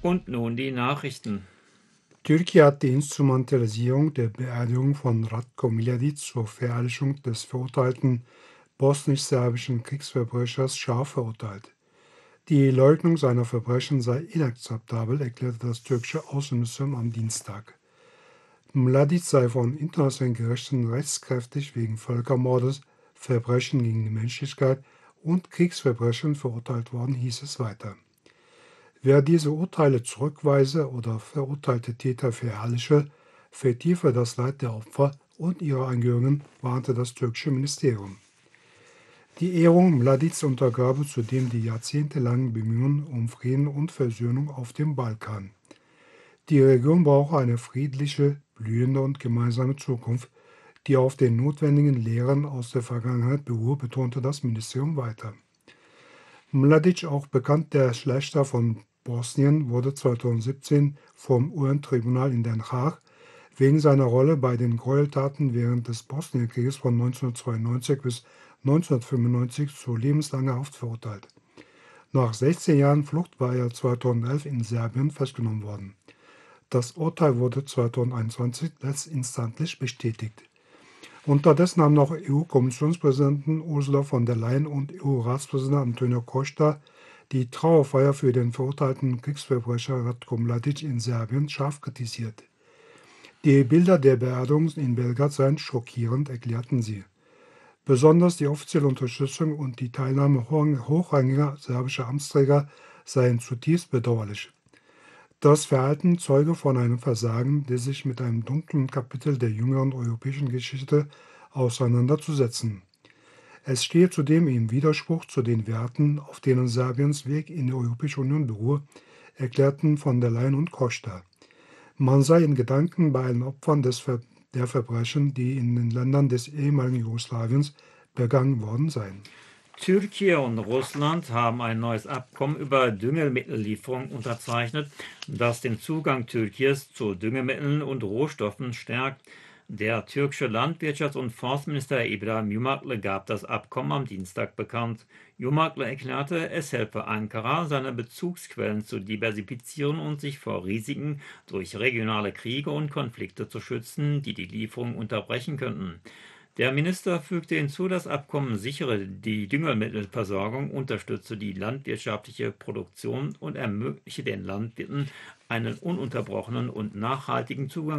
Und nun die Nachrichten. Türkei hat die Instrumentalisierung der Beerdigung von Ratko Mladic zur Verherrlichung des verurteilten bosnisch-serbischen Kriegsverbrechers scharf verurteilt. Die Leugnung seiner Verbrechen sei inakzeptabel, erklärte das türkische Außenministerium am Dienstag. Mladic sei von internationalen Gerichten rechtskräftig wegen Völkermordes, Verbrechen gegen die Menschlichkeit und Kriegsverbrechen verurteilt worden, hieß es weiter. Wer diese Urteile zurückweise oder verurteilte Täter verherrliche, vertiefe das Leid der Opfer und ihrer Angehörigen, warnte das türkische Ministerium. Die Ehrung Mladics untergrabe zudem die jahrzehntelangen Bemühungen um Frieden und Versöhnung auf dem Balkan. Die Region brauche eine friedliche, blühende und gemeinsame Zukunft, die auf den notwendigen Lehren aus der Vergangenheit beruhe, betonte das Ministerium weiter. Mladic, auch bekannt der Schlächter von Bosnien, wurde 2017 vom UN-Tribunal in Den Haag wegen seiner Rolle bei den Gräueltaten während des Bosnienkrieges von 1992 bis 1995 zu lebenslanger Haft verurteilt. Nach 16 Jahren Flucht war er 2011 in Serbien festgenommen worden. Das Urteil wurde 2021 letztinstanzlich bestätigt. Unterdessen haben auch EU-Kommissionspräsidentin Ursula von der Leyen und EU-Ratspräsident Antonio Costa die Trauerfeier für den verurteilten Kriegsverbrecher Ratko Mladic in Serbien scharf kritisiert. Die Bilder der Beerdigung in Belgrad seien schockierend, erklärten sie. Besonders die offizielle Unterstützung und die Teilnahme hochrangiger serbischer Amtsträger seien zutiefst bedauerlich. Das Verhalten zeuge von einem Versagen, das sich mit einem dunklen Kapitel der jüngeren europäischen Geschichte auseinanderzusetzen. Es stehe zudem im Widerspruch zu den Werten, auf denen Serbiens Weg in die Europäische Union beruhe, erklärten von der Leyen und Costa. Man sei in Gedanken bei allen Opfern der Verbrechen, die in den Ländern des ehemaligen Jugoslawiens begangen worden seien. Türkei und Russland haben ein neues Abkommen über Düngemittellieferung unterzeichnet, das den Zugang Türkiens zu Düngemitteln und Rohstoffen stärkt. Der türkische Landwirtschafts- und Forstminister İbrahim Yumaklı gab das Abkommen am Dienstag bekannt. Yumaklı erklärte, es helfe Ankara, seine Bezugsquellen zu diversifizieren und sich vor Risiken durch regionale Kriege und Konflikte zu schützen, die die Lieferung unterbrechen könnten. Der Minister fügte hinzu, das Abkommen sichere die Düngemittelversorgung, unterstütze die landwirtschaftliche Produktion und ermögliche den Landwirten einen ununterbrochenen und nachhaltigen Zugang